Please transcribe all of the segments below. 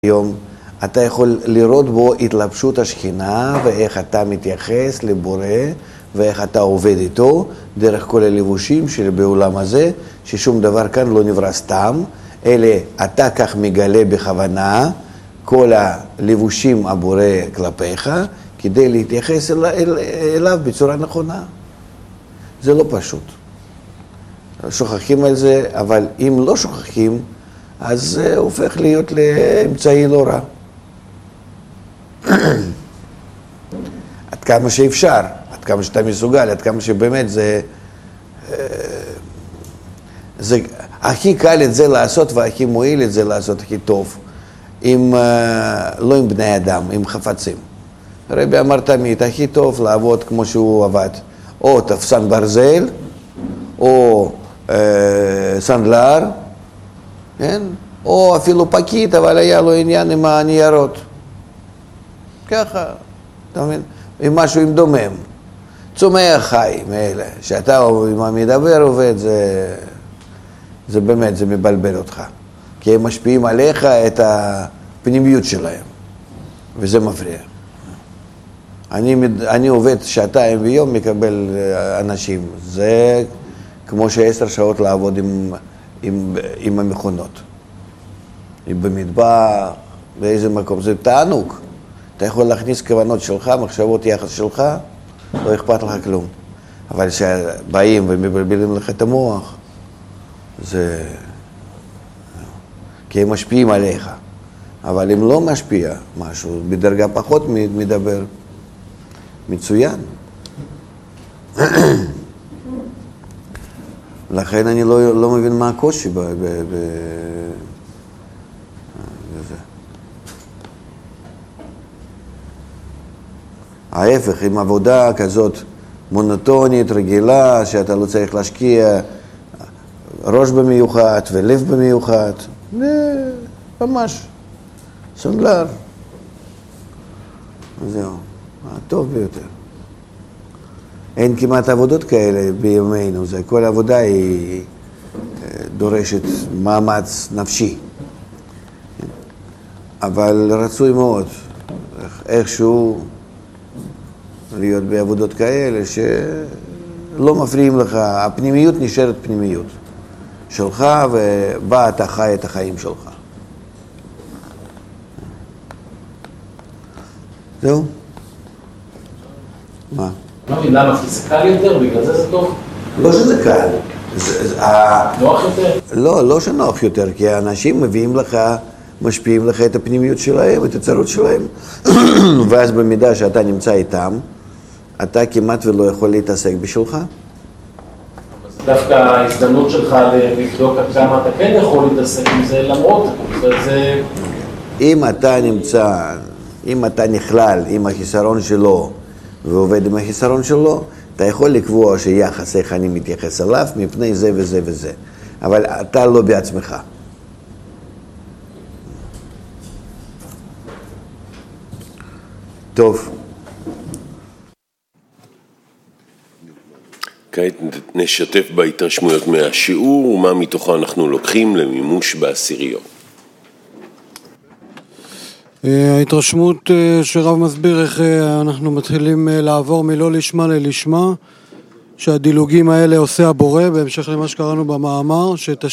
היום אתה יכול לראות בו התלבשות השכינה ואיך אתה מתייחס לבורא ואיך אתה עובד איתו דרך כל הלבושים שבעולם הזה, ששום דבר כאן לא נברא סתם, אלא אתה כך מגלה בכוונה כל הלבושים הבורא כלפיך כדי להתייחס אליו בצורה נכונה. זה לא פשוט. שוכחים על זה, אבל אם לא שוכחים, אז זה הופך להיות לאמצעי לא רע. עד כמה שאפשר, עד כמה שאתה מסוגל, עד כמה שבאמת זה הכי קל את זה לעשות והכי מועיל את זה לעשות הכי טוב, לא עם בני אדם, עם חפצים. הרבי אמר תמיד, הכי טוב לעבוד כמו שהוא עבד, או תפסן ברזל, או סנדלר, כן? או אפילו פקיד, אבל היה לו עניין עם הניירות. ככה, אתה מבין? עם משהו עם דומם. צומח חי מאלה, שאתה עם המדבר עובד, זה באמת, זה מבלבל אותך. כי הם משפיעים עליך את הפנימיות שלהם, וזה מפריע. אני עובד שעתיים ביום, מקבל אנשים. זה כמו ש10 שעות לעבוד עם המכונות. במטבח, באיזה מקום, זה תענוג. אתה יכול להכניס כוונות שלך, מחשבות יחס שלך, לא אכפת לך כלום. אבל כשבאים ומבלבלים לך את המוח, זה... כי הם משפיעים עליך. אבל אם לא משפיע משהו, בדרגה פחות מדבר, מצוין. לכן אני לא מבין מה הקושי בזה. ההפך, עם עבודה כזאת מונוטונית, רגילה, שאתה לא צריך להשקיע ראש במיוחד ולב במיוחד, ממש סנדלר. זהו, הטוב ביותר. אין כמעט עבודות כאלה בימינו, כל עבודה היא דורשת מאמץ נפשי. אבל רצוי מאוד, איכשהו להיות בעבודות כאלה שלא מפריעים לך, הפנימיות נשארת פנימיות שלך ובה אתה חי את החיים שלך. זהו? מה? למה? כי זה קל יותר? בגלל זה זה טוב? לא שזה קל. נוח יותר? לא שנוח יותר, כי האנשים מביאים לך, משפיעים לך את הפנימיות שלהם, את הצרות שלהם, ואז במידה שאתה נמצא איתם, אתה כמעט ולא יכול להתעסק בשבילך. דווקא ההזדמנות שלך לבדוק עד כמה אתה כן יכול להתעסק עם זה למרות, זה... אם אתה נכלל עם החיסרון שלו ועובד עם החיסרון שלו, אתה יכול לקבוע שיחס איך אני מתייחס אליו מפני זה וזה וזה. אבל אתה לא בעצמך. טוב. כעת נשתף בהתרשמויות מהשיעור ומה מתוכו אנחנו לוקחים למימוש בעשיריות. ההתרשמות שרב מסביר איך אנחנו מתחילים לעבור מלא לשמה ללשמה, שהדילוגים האלה עושה הבורא, בהמשך למה שקראנו במאמר, שאת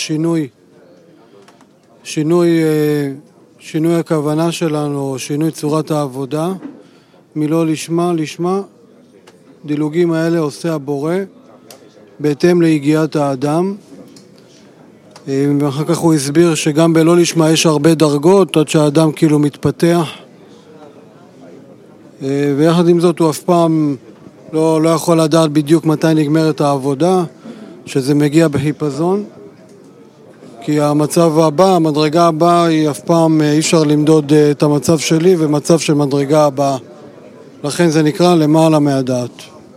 שינוי הכוונה שלנו, שינוי צורת העבודה, מלא לשמה לשמה, דילוגים האלה עושה הבורא, בהתאם להגיעת האדם. ואחר כך הוא הסביר שגם בלא לשמה יש הרבה דרגות עד שהאדם כאילו מתפתח, ויחד עם זאת הוא אף פעם לא יכול לדעת בדיוק מתי נגמרת העבודה, שזה מגיע בחיפזון, כי המצב הבא, המדרגה הבאה, היא אף פעם אי אפשר למדוד את המצב שלי ומצב של מדרגה הבאה, לכן זה נקרא למעלה מהדעת.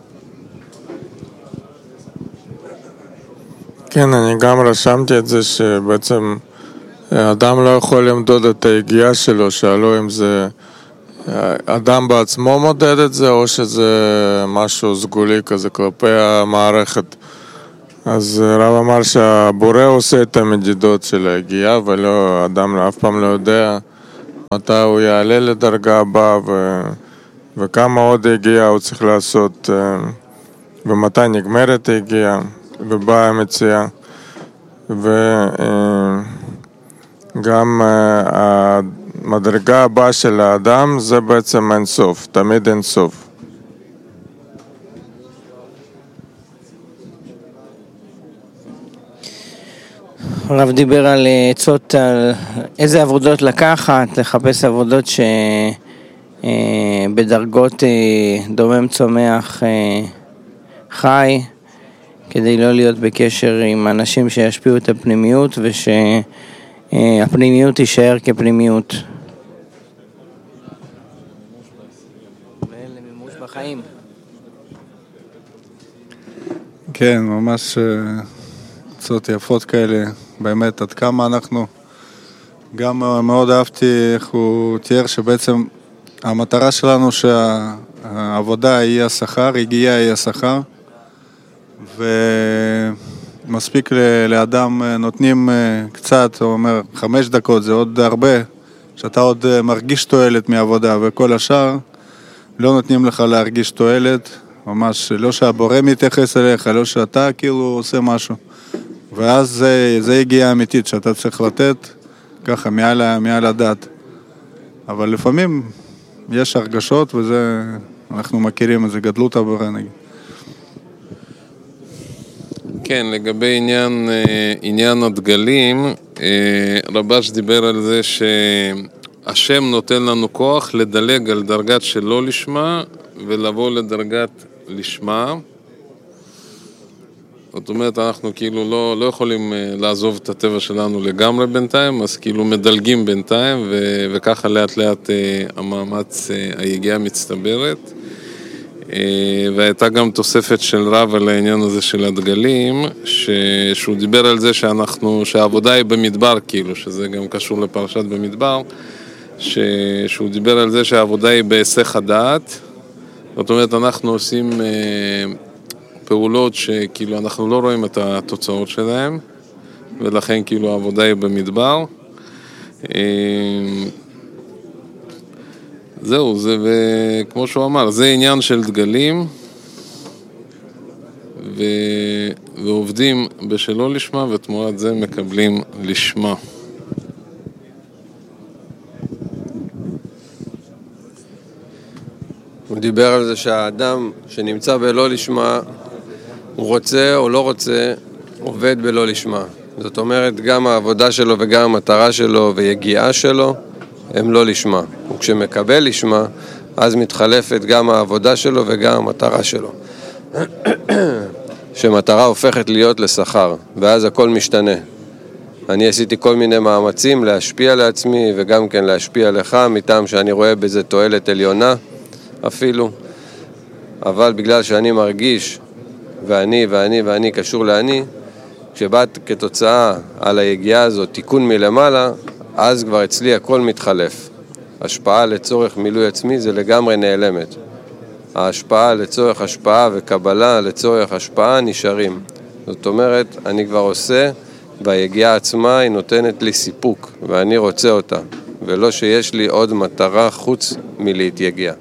כן, אני גם רשמתי את זה שבעצם אדם לא יכול למדוד את היגיעה שלו, שאלו אם זה אדם בעצמו מודד את זה או שזה משהו סגולי כזה כלפי המערכת. אז רב אמר שהבורא עושה את המדידות של היגיעה, ולא, אדם אף פעם לא יודע מתי הוא יעלה לדרגה הבאה וכמה עוד הגיעה הוא צריך לעשות ומתי נגמרת הגיעה ובאה המציאה וגם המדרגה הבאה של האדם זה בעצם אין סוף, תמיד אין סוף. הרב דיבר על עצות, על איזה עבודות לקחת, לחפש עבודות שבדרגות דומם צומח חי, כדי לא להיות בקשר עם אנשים שישפיעו את הפנימיות ושהפנימיות תישאר כפנימיות. ולמימוש בחיים. כן, ממש עצות יפות כאלה, באמת עד כמה אנחנו, גם מאוד אהבתי איך הוא תיאר שבעצם המטרה שלנו שהעבודה היא השכר, הגיעה היא השכר, ומספיק לאדם נותנים קצת, הוא אומר 5 דקות זה עוד הרבה, שאתה עוד מרגיש תועלת מעבודה, וכל השאר לא נותנים לך להרגיש תועלת, ממש לא שהבורא מתייחס אליך, לא שאתה כאילו עושה משהו. ואז זה הגיעה אמיתית, שאתה צריך לתת ככה מעל הדעת. אבל לפעמים יש הרגשות, וזה, אנחנו מכירים את זה, גדלות הבורא נגיד. כן, לגבי עניין הדגלים, רבש דיבר על זה שהשם נותן לנו כוח לדלג על דרגת שלא לשמה, ולבוא לדרגת לשמה. זאת אומרת, אנחנו כאילו לא יכולים לעזוב את הטבע שלנו לגמרי בינתיים, אז כאילו מדלגים בינתיים, וככה לאט לאט המאמץ היגיעה מצטברת. והייתה גם תוספת של רב על העניין הזה של הדגלים, שהוא דיבר על זה שהעבודה היא במדבר, כאילו, שזה גם קשור לפרשת במדבר, שהוא דיבר על זה שהעבודה היא בהיסח הדעת. זאת אומרת, אנחנו עושים פעולות שכאילו אנחנו לא רואים את התוצאות שלהם, ולכן כאילו העבודה היא במדבר. זהו, וכמו שהוא אמר, זה עניין של דגלים, ועובדים בשלא לשמה, ותמורת זה מקבלים לשמה. הוא דיבר על זה שהאדם שנמצא בלא לשמה, הוא רוצה או לא רוצה, עובד בלא לשמה. זאת אומרת, גם העבודה שלו וגם המטרה שלו ויגיעה שלו, הם לא לשמה. וכשמקבל לשמה, אז מתחלפת גם העבודה שלו וגם המטרה שלו. שמטרה הופכת להיות לשכר, ואז הכל משתנה. אני עשיתי כל מיני מאמצים להשפיע לעצמי וגם כן להשפיע לך, מטעם שאני רואה בזה תועלת עליונה אפילו. אבל בגלל שאני מרגיש ואני קשור לאני, כשבאת כתוצאה על היגיעה הזאת תיקון מלמעלה, אז כבר אצלי הכל מתחלף. השפעה לצורך מילוי עצמי זה לגמרי נעלמת. ההשפעה לצורך השפעה וקבלה לצורך השפעה נשארים. זאת אומרת, אני כבר עושה, והיגיעה עצמה היא נותנת לי סיפוק, ואני רוצה אותה, ולא שיש לי עוד מטרה חוץ מלהתייגיע.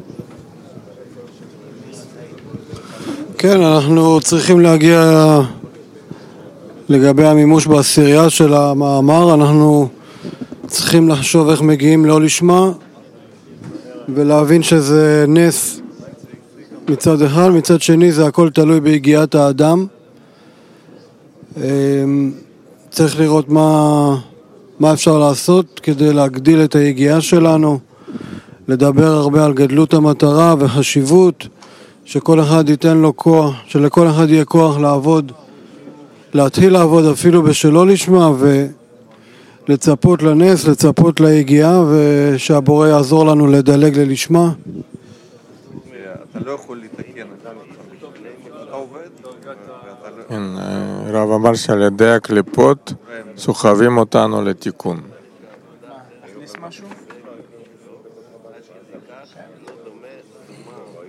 כן, אנחנו צריכים להגיע לגבי המימוש בעשירייה של המאמר, אנחנו צריכים לחשוב איך מגיעים לא לשמה, ולהבין שזה נס מצד אחד, מצד שני זה הכל תלוי בהגיעת האדם. צריך לראות מה אפשר לעשות כדי להגדיל את היגיעה שלנו, לדבר הרבה על גדלות המטרה וחשיבות, שכל אחד ייתן לו כוח, שלכל אחד יהיה כוח לעבוד, להתחיל לעבוד אפילו בשלא לשמה, ולצפות לנס, לצפות ליגיעה, ושהבורא יעזור לנו לדלג ללשמה. אתה לא יכול לתקן, אתה עובד. כן, רב אמר שעל ידי הקליפות סוחבים אותנו לתיקון.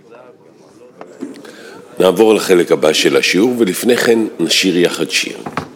נעבור לחלק הבא של השיעור, ולפני כן נשיר יחד שיר.